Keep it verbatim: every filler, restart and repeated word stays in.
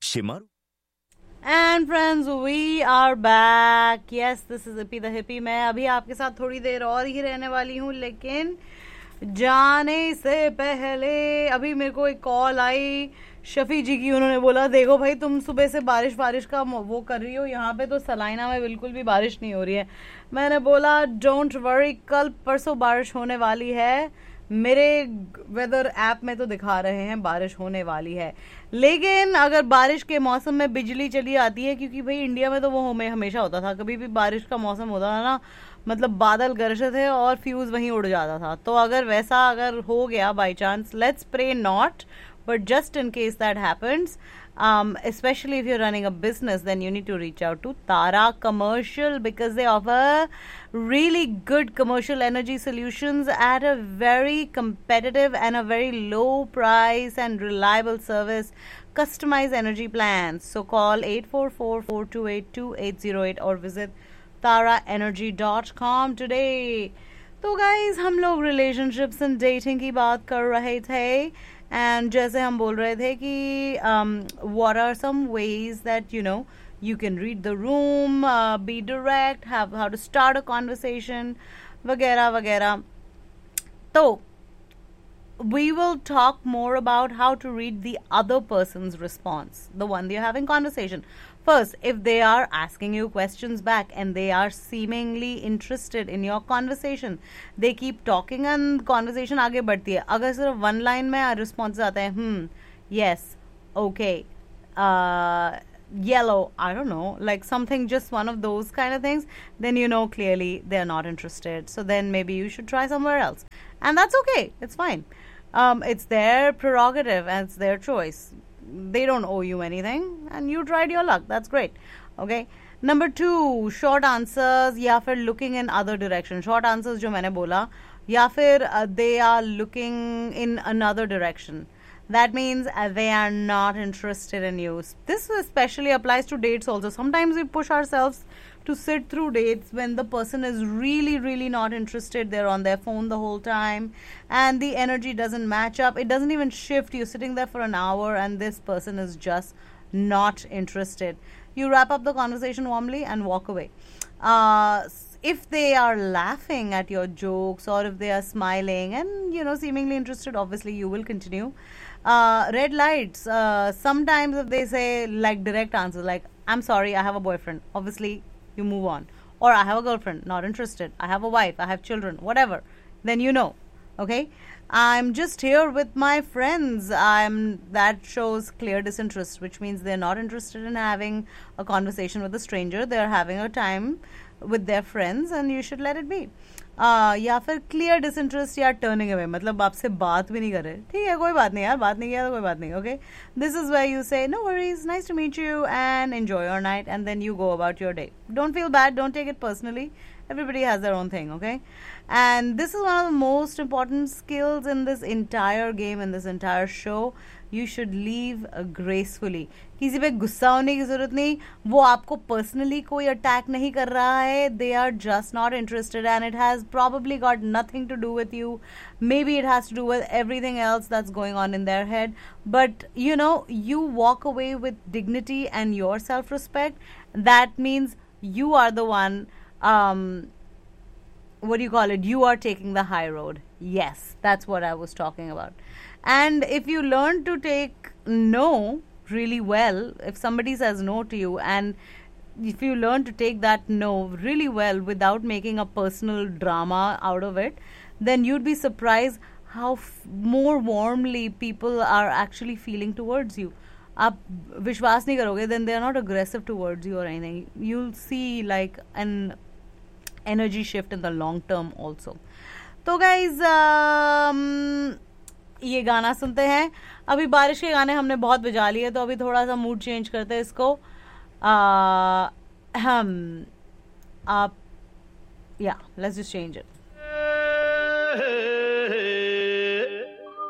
Shimaru. And friends we are back. Yes, this is hippie the hippie. मैं अभी आपके साथ थोड़ी देर और ही रहने वाली हूँ, लेकिन जाने से पहले अभी मेरे को एक कॉल आई शफी जी की. उन्होंने बोला देखो भाई, तुम सुबह से बारिश बारिश का वो कर रही हो, यहाँ पे तो सलाइना में बिल्कुल भी बारिश नहीं हो रही है. मैंने बोला डोंट वरी, कल परसों बारिश होने वाली है. मेरे वेदर ऐप में तो दिखा रहे हैं बारिश होने वाली है, लेकिन अगर बारिश के मौसम में बिजली चली आती है, क्योंकि भाई इंडिया में तो वो हमें हमेशा होता था, कभी भी बारिश का मौसम होता था ना, मतलब बादल गरजते थे और फ्यूज वहीं उड़ जाता था. तो अगर वैसा अगर हो गया by chance, let's pray not, but just in case that happens, um, especially if you're running a business, then you need to reach out to Tara Commercial, because they offer really good commercial energy solutions at a very competitive and a very low price and reliable service. Customized energy plans. So call eight four four, four two eight, two eight zero eight or visit tara energy dot com today. तो guys हम लोग relationships and dating की बात कर रहे थे, and जैसे हम बोल रहे थे कि what are some ways that you know you can read the room, B direct, have how to start a conversation वगैरह वगैरह. तो we will talk more about how to read the other person's response, the one you're having conversation. First, if they are asking you questions back and they are seemingly interested in your conversation, they keep talking and conversation आगे बढ़ती है. अगर सिर्फ one line में response आता है, hmm, yes, okay, uh, yellow, I don't know, like something, just one of those kind of things, then you know clearly they're not interested. So then maybe you should try somewhere else. And that's okay. It's fine. Um, it's their prerogative and it's their choice. They don't owe you anything and you tried your luck. That's great. Okay. Number two, short answers या फिर looking in other direction. Short answers जो मैंने बोला, या फिर uh, they are looking in another direction. That means uh, they are not interested in you. This especially applies to dates also. Sometimes we push ourselves to sit through dates when the person is really, really not interested. They're on their phone the whole time and the energy doesn't match up. It doesn't even shift. You're sitting there for an hour and this person is just not interested. You wrap up the conversation warmly and walk away. Uh, if they are laughing at your jokes or if they are smiling and, you know, seemingly interested, obviously you will continue. Uh, red lights. Uh, sometimes if they say like direct answers like, I'm sorry, I have a boyfriend. Obviously, you move on. Or I have a girlfriend, not interested. I have a wife, I have children, whatever. Then you know. Okay? I'm just here with my friends. I'm that shows clear disinterest, which means they're not interested in having a conversation with a stranger. They're having a time with their friends and you should let it be. Uh, या फिर clear disinterest या turning away, मतलब आपसे बात भी नहीं कर रहे. ठीक है, कोई बात नहीं यार, बात नहीं किया तो कोई बात नहीं. Okay, this is where you से no worries, nice to meet you and enjoy your night and then you go about your day. Don't feel bad, don't take it personally. Everybody has their own thing, okay? And this is one of the most important skills in this entire game, in this entire show. You should leave uh, gracefully. किसी पे गुस्सा होने की जरूरत नहीं. वो आपको personally कोई अटैक नहीं कर रहा है. They are just not interested and it has probably got nothing to do with you. Maybe it has to do with everything else that's going on in their head. But, you know, you walk away with dignity and your self-respect. That means you are the one, um, what do you call it? You are taking the high road. Yes, that's what I was talking about. And if you learn to take no really well, if somebody says no to you and if you learn to take that no really well without making a personal drama out of it, then you'd be surprised how f- more warmly people are actually feeling towards you. आप विश्वास नहीं करोगे, then they are not aggressive towards you or anything. You'll see like an energy shift in the long term also. तो guys, um, ये गाना सुनते हैं. अभी बारिश के गाने हमने बहुत बजा लिए, तो अभी थोड़ा सा मूड चेंज करते हैं इसको. हम आप या लेट्स जस्ट चेंज इट.